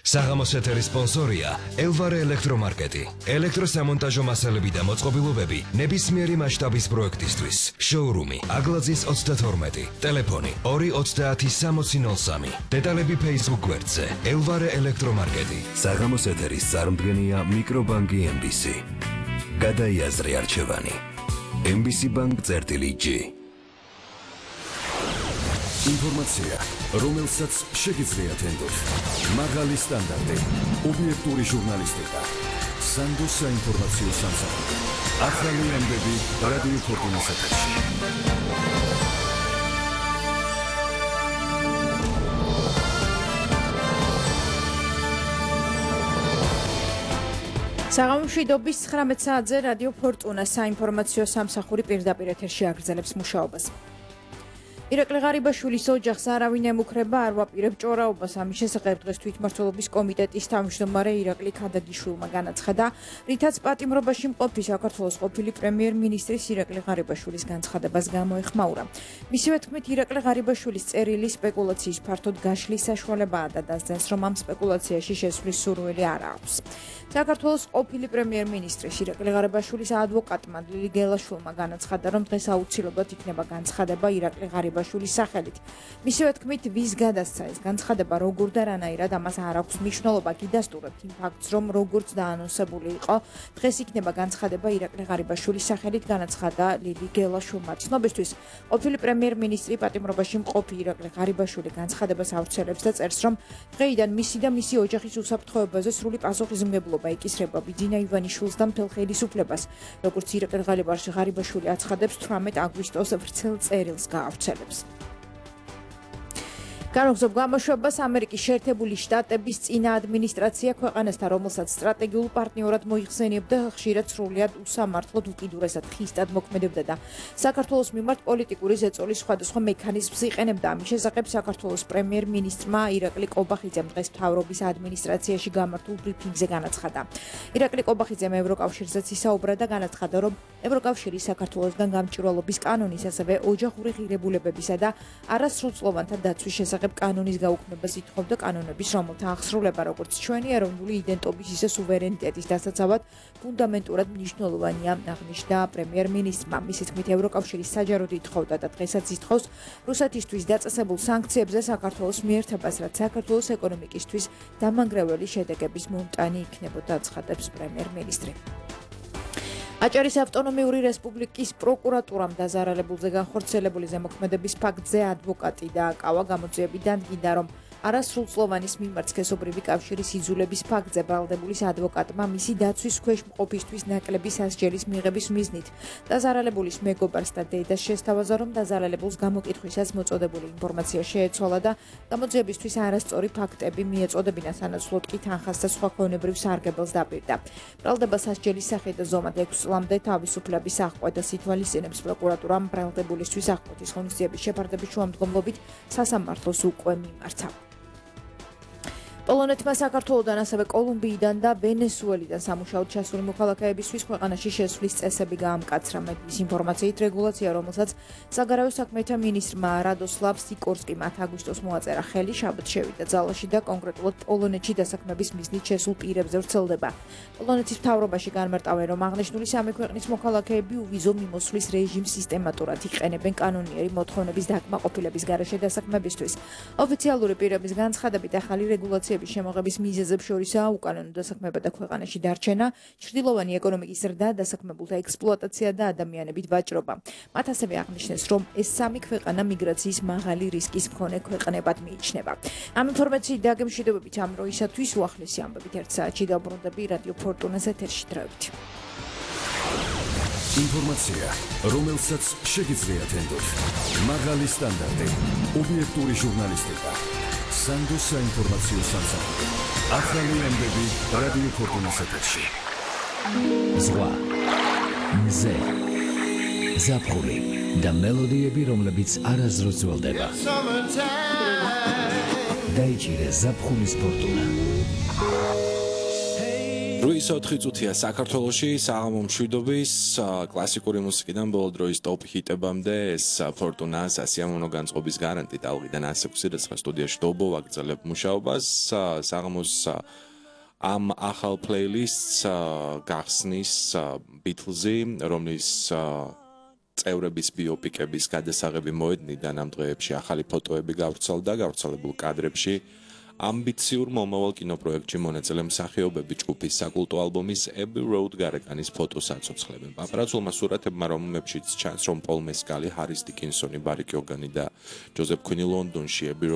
საღამოს ეთერის სპონსორია ელვარე ელექტრომარკეტი. ელექტროსამონტაჟო მასალები და მოწყობილობები ნებისმიერი მასშტაბის პროექტისთვის. შოურუმი აგლაძის 32. ტელეფონი 2306003. დეტალები Facebook გვერდზე ელვარე ელექტრომარკეტი. საღამოს ეთერის წარმდგენია მიკრობანკი MBC. გადაიაზრე არჩევანი. MBC Bank-G. ინფორმაცია, რომელსაც შეგიძლიათ ენდოთ. მაღალი სტანდარტი, ობიექტური ჟურნალისტიკა. სანდოს საინფორმაციო სამსახური. ახალი ამბები რადიო ფორტუნას ეთერში. საღამოშვიდობის 19 საათზე რადიო ფორტუნას საინფორმაციო სამსახური პირდაპირ ეთერში აგრძელებს მუშაობას. ირაკლი ღარიბაშვილის ოჯახს არავინ ემუქრება, არ ვაპირებ ჭორაობას. ამის შესახებ დღეს თვითმმართველობის კომიტეტის თავმჯდომარე ირაკლი ქადაგიშვილმა განაცხადა, რითაც პატიმრობაში მყოფი საქართველოს ყოფილი პრემიერ-მინისტრის ირაკლი ღარიბაშვილის განცხადებას გამოეხმაურა. მისივე თქმით, ირაკლი ღარიბაშვილის წერილი სპეკულაციის ფართოდ გაშლის საშუალებაა და დასძენს, რომ ამ სპეკულაციაში შესვლის სურვილი არ აქვს. საქართველოს ყოფილი პრემიერ-მინისტრის ირაკლი ღარიბაშვილის ადვოკატმა ლილი გელაშვილმა განაცხადა, რომ დღეს აუცილებლად იქნება განცხადება ირაკლი ღარიბაშვილის სახელით. მისივე თქმით, ვის გადასცა ეს განცხადება, როგორ და რანაირად, ამას არ აქვს მნიშვნელობა. გიდასტურებთ იმ ფაქტს, რომ როგორც დაანონსებული იყო, დღეს იქნება განცხადება ირაკლი ღარიბაშვილის სახელით, განაცხადა ლილი გელაშვილმა. ცნობისთვის, ყოფილი პრემიერ-მინისტრი პატიმრობაში მყოფი ირაკლი ღარიბაშვილი განცხადებას ავრცელებს და წერს, რომ დღეიდან მისი და მისი ოჯახის უსაფრთხოებაზე სრული პასუხისმგებლობა იკისრება ბიძინა ივანიშვილს და მთელ ხელისუფლებას, როგორც ირაკლი ღარიბაშვილი აცხადებს 18 აგვისტოს ვრცელ წერილს გაავრცელებს. განაგრძობ გამოშვებას ამერიკის შეერთებული შტატების წინა ადმინისტრაცია ქვეყანასთან, რომელსაც სტრატეგიულ პარტნიორად მოიხსენიებდა, ხშირად სრულიად უსამართლოდ უკიდურესად ხისტად მოქმედებდა და საქართველოს მიმართ პოლიტიკური ზეწოლის სხვადასხვა მექანიზმს იყენებდა. ამის შესახებ საქართველოს პრემიერ-მინისტრმა ირაკლი ყობახიძემ დღეს მთავრობის ადმინისტრაციაში გამართულ ბრიფინგზე განაცხადა. ირაკლი ყობახიძემ ევროკავშირზეც ისაუბრა და განაცხადა, რომ ევროკავშირი საქართველოსგან გამჭვირვალობის კანონის, ასევე ოჯახური ღირებულებებისა და არასრულწლოვანთა დაცვის შესახებ კანონის გაუქმებას ითხოვდა, კანონების, რომელთა აღსრულება, როგორც ჩვენი ეროვნული იდენტობის, ისე სუვერენიტეტის დასაცავად ფუნდამენტურად მნიშვნელოვანია, აღნიშნა პრემიერ-მინისტრმა. მისი თქმით, ევროკავშირის საჯაროდ ითხოვდა და დღესაც ითხოვს რუსეთისთვის დაწესებულ სანქციებზე საქართველოს მიერთებას, რაც საქართველოს ეკონომიკისთვის დამანგრეველი შედეგების მომტანი იქნებოდა, აცხადებს პრემიერ-მინისტრი. აჭარის ავტონომიური რესპუბლიკის პროკურატურამ დაზარალებულზე განხორციელებული ზემოქმედების ფაქტზე ადვოკატი დააკავა. გამოძიებიდან დგინდა, რომ არასრულწლოვანის მიმართ სქესობრივი კავშირის იძულების ფაქტზე ბრალდებულის ადვოკატმა მისი დაცვის ქვეშ მყოფისთვის ნაკლები სასჯელის მიღების მიზნით დაზარალებულის მეგობარს და დედას შესთავაზა, რომ დაზარალებულს გამოკითხვისას მოწოდებული ინფორმაცია შეეცვალა და გამოძიებისთვის არასწორი ფაქტები მიეწოდებინა, სანაცვლოდ კი თანხას და სხვა ქონებრივ სარგებელს დაპირდა. ბრალდება სასჯელის სახით ზომად 6 წლამდე თავისუფლების აღკვეთას ითვალისწინებს. პროკურატურამ ბრალდებულისთვის აღკვეთის ღონისძიების შეფარდების შუამდგომლობით სასამართლოს უკვე მიმართა. პოლონეთმა საქართველოდან, ასევე კოლუმბიიდან და ვენესუელიდან სამუშაოდ ჩასული მოქალაქეებისთვის ქვეყანაში შესვლის წესები გაამკაცრა. მედიის ინფორმაციით, რეგულაცია, რომელსაც საგარეო საქმეთა მინისტრმა რადოსლავ სიკორსკიმ 10 აგვისტოს მოაწერა ხელი, შაბათს შევიდა ძალაში და კონკრეტულად პოლონეთში დასაქმების მიზნით შესულ პირებზე ვრცელდება. პოლონეთის მთავრობაში განმარტავენ, რომ აღნიშნული სამი ქვეყნის მოქალაქეები უვიზო მიმოსვლის რეჟიმს სისტემატურად იყენებენ კანონიერი მოთხოვნების დაკმაყოფილების გარეშე დასაქმებისთვის. ოფიციალური პირების განცხადებით, ახალი რეგულაცია შემოღების მიზეზებს შორისაა უკანონო დასაქმება და ქვეყანაში დარჩენა, ჩრდილოვანი ეკონომიკის ზრდა, დასაქმებულთა ექსპლუატაცია და ადამიანებით ვაჭრობა. მათ ასევე აღნიშნეს, რომ ეს სამი ქვეყანა მიგრაციის მაღალი რისკის მქონე ქვეყნებად მიიჩნევა. ამ ინფორმაციით დაგემშვიდობებით ამ დროისათვის უახლესი ამბებით 1 საათში დავბრუნდები რადიო ფორტუნას ეთერში. დროებით. ინფორმაცია, რომელსაც შეგიძლიათ ენდოთ. მაღალი სტანდარტი, ობიექტური ჟურნალისტიკა. სანდოს საინფორმაციო სამსახური. ახალი ამბები რადიო ფორტუნას ეთერში. ზღვა, მზე, ზაფხული და მელოდიები, რომლებიც არასდროს ძველდება. დაიჭირე ზაფხულის ფორტუნა. 8 წუთია საქართველოში საღამო მშვიდობის კლასიკური მუსიკიდან ბოლო დროის ტოპ ჰიტებამდე ეს ფორტუნა სასიამოვნო განწყობის გარანტი ტალღიდან 106 სტუდიაში დობო ვაგრძელებ მუშაობას საღამოს ამ ახალ პლეილისტს გახსნის ბიტლზი რომლის წევრების ბიოპიკების გადასაღები მოედნიდან ამ დღეებში ახალი ფოტოები გავრცელდა გავრცელებულ კადრებში ამბიციურ მომავალ კინოპროექტში მონაწილე მსახიობები ჯგუფის საკულტო ალბომის Abbey Road გარეკანის ფოტოს აცოცხლებენ. პაპარაცულმა სურათებმა რომელშიც ჩანს რომ პოლ მესკალი, ჰარის დიკინსონი, ბარი კიოგანი და ჯოზეფ კვინი ლონდონში Abbey